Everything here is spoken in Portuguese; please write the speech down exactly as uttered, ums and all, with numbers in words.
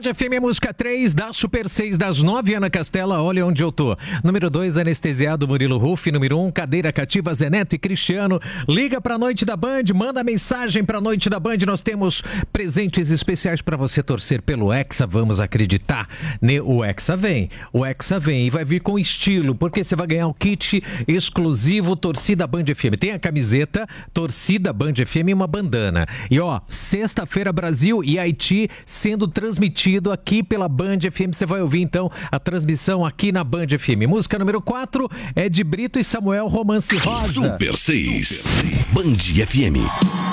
Band F M Música três, da Super seis das nove, Ana Castela, olha onde eu tô. Número dois, anestesiado Murilo Ruff. Número um, cadeira cativa Zé Neto e Cristiano. Liga pra Noite da Band, manda mensagem pra Noite da Band. Nós temos presentes especiais pra você torcer pelo Hexa, vamos acreditar. Ne- O Hexa vem, o Hexa vem e vai vir com estilo, porque você vai ganhar o kit exclusivo Torcida Band F M. Tem a camiseta Torcida Band F M e uma bandana. E ó, sexta-feira Brasil e Haiti sendo transmitido aqui pela Band F M. Você vai ouvir então a transmissão aqui na Band F M. Música número quatro é de Brito e Samuel, Romance Rosa. Super seis, Band F M.